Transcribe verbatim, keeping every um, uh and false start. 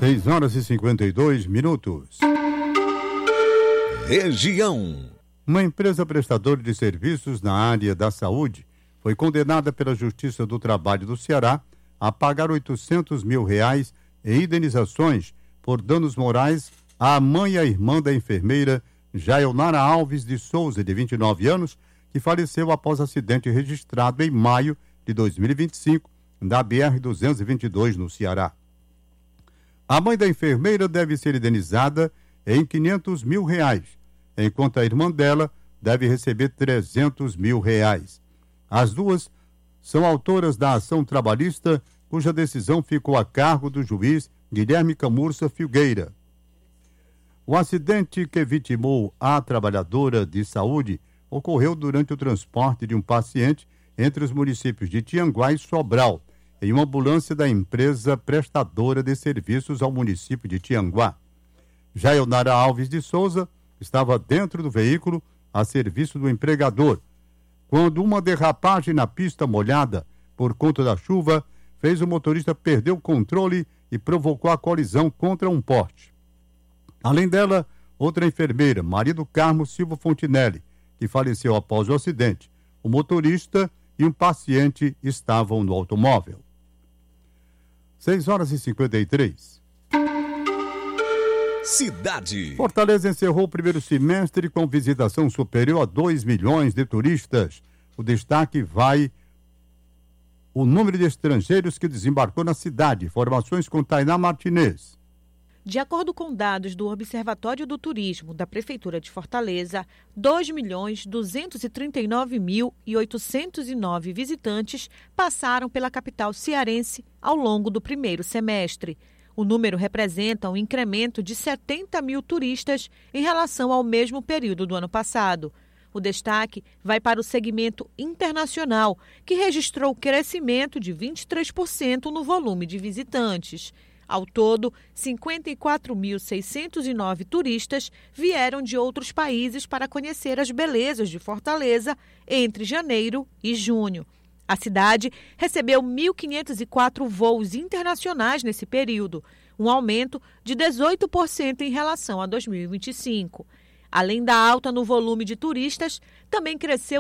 seis horas e cinquenta e dois minutos. Região. Uma empresa prestadora de serviços na área da saúde foi condenada pela Justiça do Trabalho do Ceará a pagar oitocentos mil reais em indenizações por danos morais à mãe e à irmã da enfermeira Jailnara Alves de Souza, de vinte e nove anos, que faleceu após acidente registrado em maio de dois mil e vinte e cinco na B R duzentos e vinte e dois, no Ceará. A mãe da enfermeira deve ser indenizada em quinhentos mil reais, enquanto a irmã dela deve receber trezentos mil reais. As duas são autoras da ação trabalhista, cuja decisão ficou a cargo do juiz Guilherme Camurça Filgueira. O acidente que vitimou a trabalhadora de saúde ocorreu durante o transporte de um paciente entre os municípios de Tianguá e Sobral, em uma ambulância da empresa prestadora de serviços ao município de Tianguá. Jailnara Alves de Souza estava dentro do veículo a serviço do empregador, quando uma derrapagem na pista molhada por conta da chuva fez o motorista perder o controle e provocou a colisão contra um poste. Além dela, outra enfermeira, Maria do Carmo Silva Fontinelli, que faleceu após o acidente. O motorista e um paciente estavam no automóvel. seis horas e cinquenta e três. Cidade. Fortaleza encerrou o primeiro semestre com visitação superior a dois milhões de turistas. O destaque vai o número de estrangeiros que desembarcou na cidade. Informações com Tainá Martinez. De acordo com dados do Observatório do Turismo da Prefeitura de Fortaleza, dois milhões duzentos e trinta e nove mil e oitocentos e nove visitantes passaram pela capital cearense ao longo do primeiro semestre. O número representa um incremento de setenta mil turistas em relação ao mesmo período do ano passado. O destaque vai para o segmento internacional, que registrou crescimento de vinte e três por cento no volume de visitantes. Ao todo, cinquenta e quatro mil seiscentos e nove turistas vieram de outros países para conhecer as belezas de Fortaleza entre janeiro e junho. A cidade recebeu mil quinhentos e quatro voos internacionais nesse período, um aumento de dezoito por cento em relação a dois mil e vinte e cinco. Além da alta no volume de turistas, também cresceu